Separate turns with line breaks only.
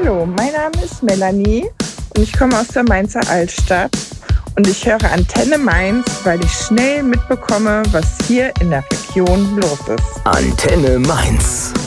Hallo, mein Name ist Melanie und ich komme aus der Mainzer Altstadt und ich höre Antenne Mainz, weil ich schnell mitbekomme, was hier in der Region los ist.
Antenne Mainz.